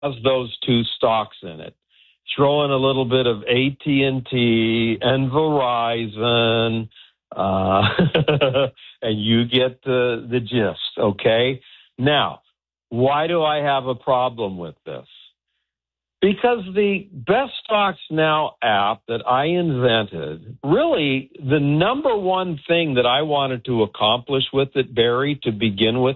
has those two stocks in it. Throw in a little bit of AT&T and Verizon, and you get the gist, okay? Now, why do I have a problem with this? Because the Best Stocks Now app that I invented, really the number one thing that I wanted to accomplish with it, Barry, to begin with,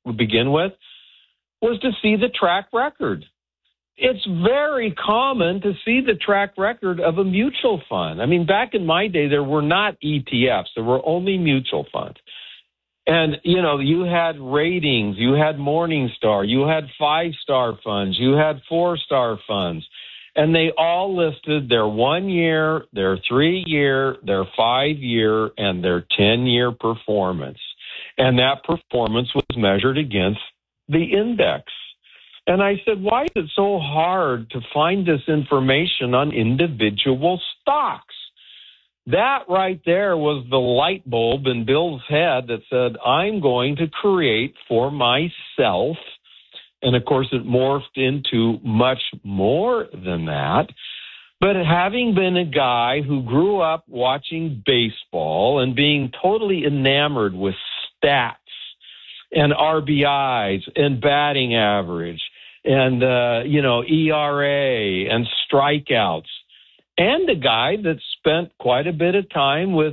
was to see the track record. It's very common to see the track record of a mutual fund. I mean, back in my day, there were not ETFs. There were only mutual funds. And, you know, you had ratings, you had Morningstar, you had 5-star funds, you had 4-star funds, and they all listed their 1-year, their 3-year, their 5-year, and their 10-year performance. And that performance was measured against the index. And I said, why is it so hard to find this information on individual stocks? That right there was the light bulb in Bill's head that said, I'm going to create for myself. And of course, it morphed into much more than that. But having been a guy who grew up watching baseball and being totally enamored with stats and RBIs and batting average and, ERA and strikeouts, and a guy that spent quite a bit of time with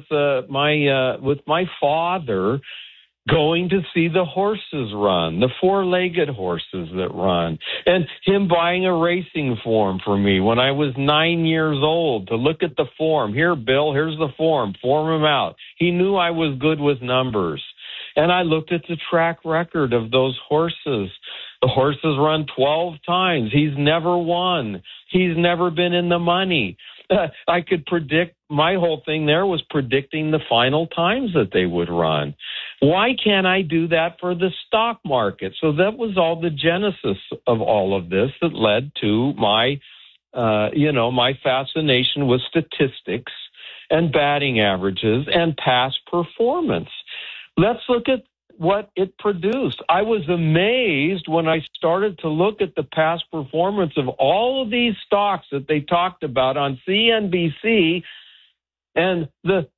my father going to see the horses run, the four-legged horses that run, and him buying a racing form for me when I was 9 years old to look at the form. Here, Bill, here's the form him out. He knew I was good with numbers. And I looked at the track record of those horses. The horses run 12 times. He's never won. He's never been in the money. I could predict, my whole thing there was predicting the final times that they would run. Why can't I do that for the stock market? So that was all the genesis of all of this that led to my fascination with statistics and batting averages and past performance. Let's look at what it produced. I was amazed when I started to look at the past performance of all of these stocks that they talked about on CNBC and the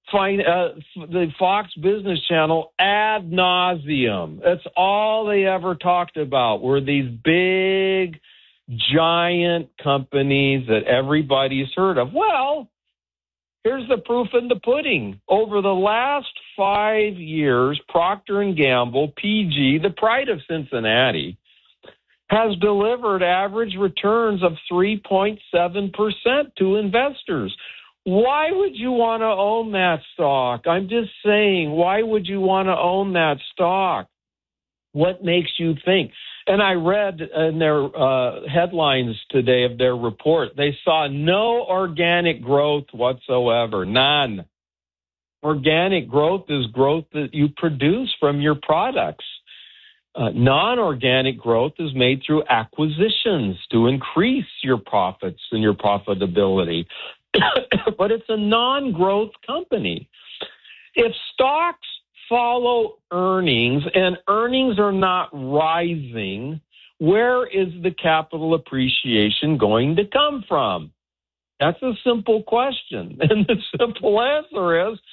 Fox Business Channel ad nauseum. That's all they ever talked about were these big, giant companies that everybody's heard of. Well, here's the proof in the pudding. Over the last 5 years, Procter & Gamble, PG, the pride of Cincinnati, has delivered average returns of 3.7% to investors. Why would you want to own that stock? I'm just saying, why would you want to own that stock? What makes you think? And I read in their headlines today of their report, they saw no organic growth whatsoever, none. Organic growth is growth that you produce from your products. Non-organic growth is made through acquisitions to increase your profits and your profitability. But it's a non-growth company. If stocks follow earnings and earnings are not rising, where is the capital appreciation going to come from? That's a simple question. And the simple answer is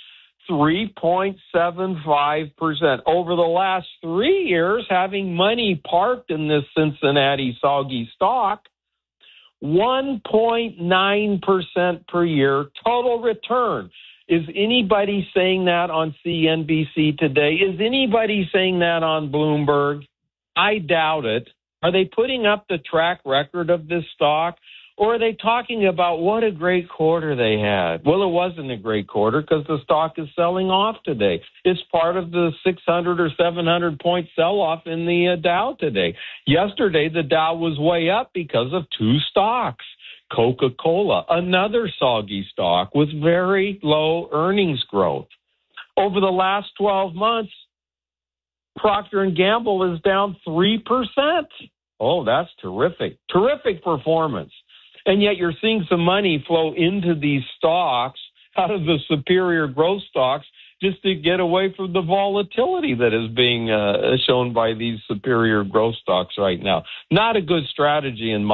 3.75%. Over the last 3 years, having money parked in this Cincinnati soggy stock, 1.9% per year total return. Is anybody saying that on CNBC today? Is anybody saying that on Bloomberg? I doubt it. Are they putting up the track record of this stock? Or are they talking about what a great quarter they had? Well, it wasn't a great quarter because the stock is selling off today. It's part of the 600 or 700 point sell-off in the Dow today. Yesterday, the Dow was way up because of two stocks. Coca-Cola, another soggy stock with very low earnings growth. Over the last 12 months, Procter & Gamble is down 3%. Oh, that's terrific. Terrific performance. And yet you're seeing some money flow into these stocks out of the superior growth stocks just to get away from the volatility that is being shown by these superior growth stocks right now. Not a good strategy in